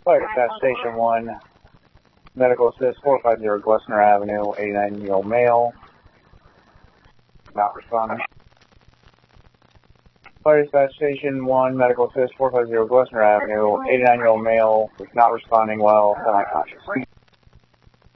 Fire Dispatch Station 1, Medical Assist 450 Glessner Avenue, 89-year-old male, not responding. Fire Dispatch Station 1, Medical Assist 450 Glessner Avenue, 89-year-old male, is not responding well, semi-conscious.